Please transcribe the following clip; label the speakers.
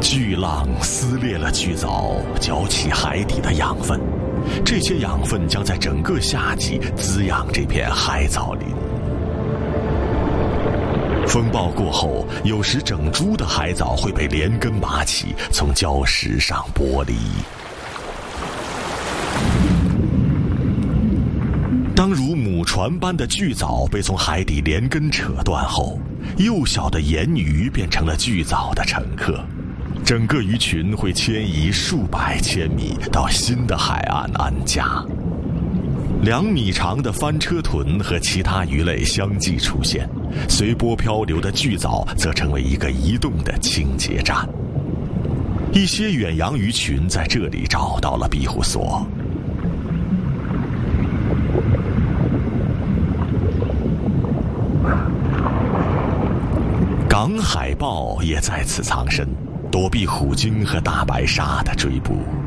Speaker 1: 巨浪撕裂了巨藻，搅起海底的养分，这些养分将在整个夏季滋养这片海藻林。风暴过后，有时整株的海藻会被连根拔起，从礁石上剥离。当如母船般的巨藻被从海底连根扯断后，幼小的盐鱼变成了巨藻的乘客，整个鱼群会迁移数百千米到新的海岸安家。2米长的翻车豚和其他鱼类相继出现，随波漂流的巨藻则成为一个移动的清洁站。一些远洋鱼群在这里找到了庇护所。港海豹也在此藏身，躲避虎鲸和大白鲨的追捕。